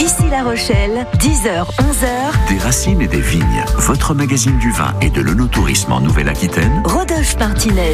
Ici La Rochelle, 10h, 11h. Des racines et des vignes, votre magazine du vin et de l'œnotourisme en Nouvelle-Aquitaine. Rodolphe Martinez.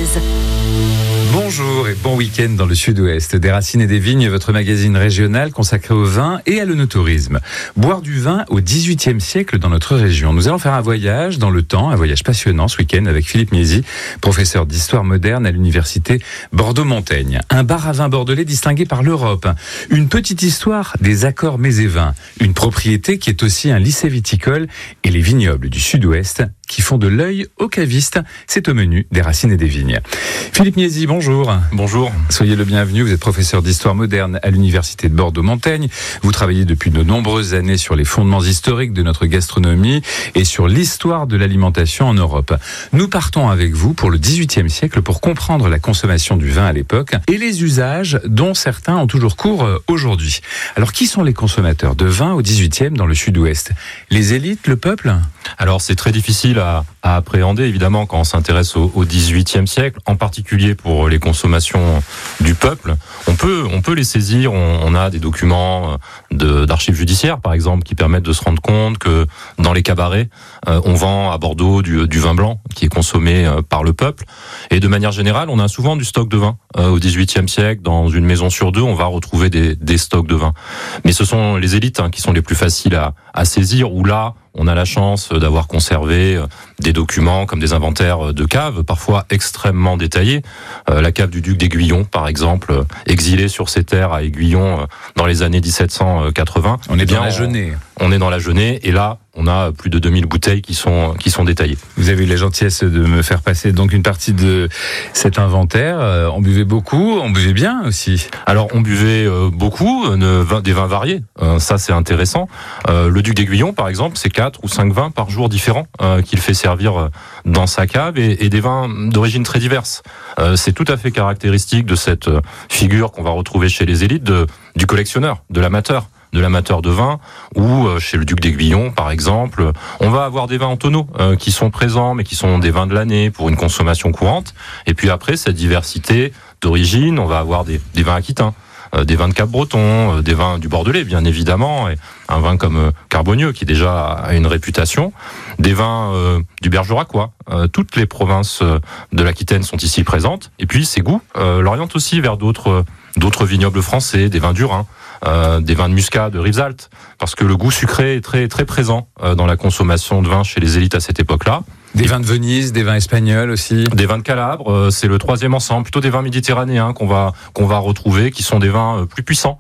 Bonjour et bon week-end dans le sud-ouest. Des racines et des vignes, votre magazine régional consacré au vin et à l'œnotourisme. Boire du vin au XVIIIe siècle dans notre région. Nous allons faire un voyage dans le temps, un voyage passionnant ce week-end avec Philippe Miesi, professeur d'histoire moderne à l'université Bordeaux-Montaigne. Un bar à vin bordelais distingué par l'Europe. Une petite histoire des accords mets et vins. Une propriété qui est aussi un lycée viticole et les vignobles du sud-ouest qui font de l'œil aux cavistes. C'est au menu des racines et des vignes. Philippe Miesi, bonjour. Bonjour. Soyez le bienvenu. Vous êtes professeur d'histoire moderne à l'université de Bordeaux-Montaigne. Vous travaillez depuis de nombreuses années sur les fondements historiques de notre gastronomie et sur l'histoire de l'alimentation en Europe. Nous partons avec vous pour le XVIIIe siècle pour comprendre la consommation du vin à l'époque et les usages dont certains ont toujours cours aujourd'hui. Alors, qui sont les consommateurs de vin au XVIIIe dans le sud-ouest? Les élites, le peuple? Alors, c'est très difficile à appréhender, évidemment, quand on s'intéresse au XVIIIe siècle, en particulier pour les consommations du peuple. On peut les saisir. On a des documents d'archives judiciaires, par exemple, qui permettent de se rendre compte que dans les cabarets, on vend à Bordeaux du vin blanc qui est consommé par le peuple. Et de manière générale, on a souvent du stock de vin. Au XVIIIe siècle, dans une maison sur deux, on va retrouver des stocks de vin. Mais ce sont les élites qui sont les plus faciles à saisir, où là, on a la chance d'avoir conservé des documents comme des inventaires de caves, parfois extrêmement détaillés. La cave du duc d'Aiguillon, par exemple, exilé sur ses terres à Aiguillon dans les années 1780. On est dans la Genée. On est dans la Genée, et là, on a plus de 2000 bouteilles qui sont détaillées. Vous avez eu la gentillesse de me faire passer donc une partie de cet inventaire. On buvait beaucoup, on buvait bien aussi. Alors, on buvait beaucoup, des vins variés. Ça, c'est intéressant. Le duc d'Aiguillon, par exemple, c'est 4 ou 5 vins par jour différents qu'il fait servir dans sa cave, et des vins d'origine très diverses. C'est tout à fait caractéristique de cette figure qu'on va retrouver chez les élites du collectionneur, de l'amateur de vin, ou chez le duc d'Aiguillon, par exemple, on va avoir des vins en tonneaux qui sont présents, mais qui sont des vins de l'année pour une consommation courante. Et puis après, cette diversité d'origine, on va avoir des vins aquitains, des vins de Cap-Breton, des vins du Bordelais, bien évidemment, et un vin comme Carbonieux, qui déjà a une réputation, des vins du Bergeracois. Toutes les provinces de l'Aquitaine sont ici présentes. Et puis, ces goûts l'orientent aussi vers d'autres vignobles français, des vins du Rhin, des vins de Muscat, de Rivesaltes, parce que le goût sucré est très, très présent dans la consommation de vin chez les élites à cette époque-là. Des vins de Venise, des vins espagnols aussi. Des vins de Calabre, c'est le troisième ensemble, plutôt des vins méditerranéens qu'on va retrouver, qui sont des vins plus puissants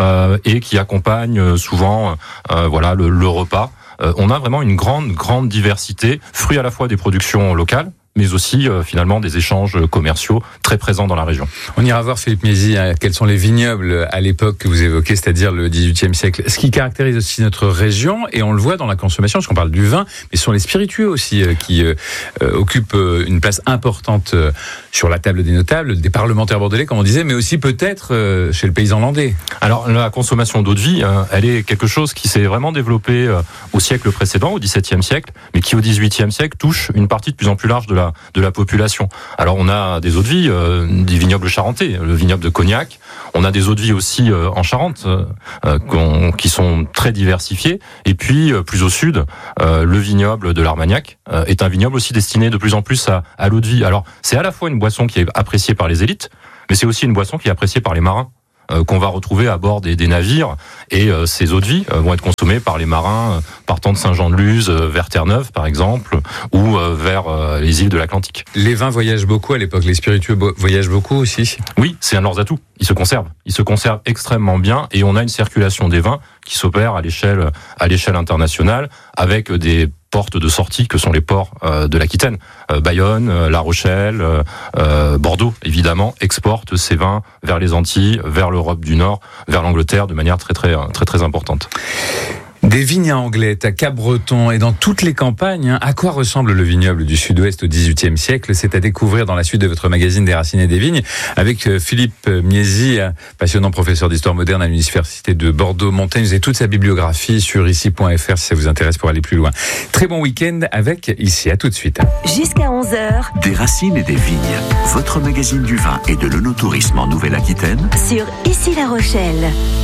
et qui accompagnent souvent le repas. On a vraiment une grande diversité, fruit à la fois des productions locales, mais aussi finalement des échanges commerciaux très présents dans la région. On ira voir, Philippe Miesi, quels sont les vignobles à l'époque que vous évoquez, c'est-à-dire le XVIIIe siècle. Ce qui caractérise aussi notre région, et on le voit dans la consommation, parce qu'on parle du vin, mais ce sont les spiritueux aussi qui occupent une place importante sur la table des notables, des parlementaires bordelais, comme on disait, mais aussi peut-être chez le paysan landais. Alors la consommation d'eau de vie, elle est quelque chose qui s'est vraiment développé au siècle précédent, au XVIIe siècle, mais qui au XVIIIe siècle touche une partie de plus en plus large de la population. Alors on a des eaux de vie, des vignobles charentais, le vignoble de Cognac. On a des eaux de vie aussi en Charente qui sont très diversifiées. Et puis plus au sud, le vignoble de l'Armagnac est un vignoble aussi destiné de plus en plus à l'eau de vie. Alors c'est à la fois une boisson qui est appréciée par les élites, mais c'est aussi une boisson qui est appréciée par les marins, qu'on va retrouver à bord des navires, et ces eaux de vie vont être consommées par les marins partant de Saint-Jean-de-Luz vers Terre-Neuve par exemple, ou vers les îles de l'Atlantique. Les vins voyagent beaucoup à l'époque, les spiritueux voyagent beaucoup aussi. Oui, c'est un de leurs atouts, ils se conservent extrêmement bien, et on a une circulation des vins qui s'opère à l'échelle internationale, avec des portes de sortie que sont les ports de l'Aquitaine. Bayonne, La Rochelle, Bordeaux, évidemment, exportent ces vins vers les Antilles, vers l'Europe du Nord, vers l'Angleterre de manière très, très, très, très importante. Des vignes à Anglet, à Cap-Breton et dans toutes les campagnes. À quoi ressemble le vignoble du sud-ouest au XVIIIe siècle? C'est à découvrir dans la suite de votre magazine des racines et des vignes avec Philippe Miesi, passionnant professeur d'histoire moderne à l'université de Bordeaux-Montaigne. Vous avez toute sa bibliographie sur ici.fr si ça vous intéresse pour aller plus loin. Très bon week-end avec Ici. À tout de suite. Jusqu'à 11h. Des racines et des vignes, votre magazine du vin et de l'œnotourisme en Nouvelle-Aquitaine. Sur Ici La Rochelle.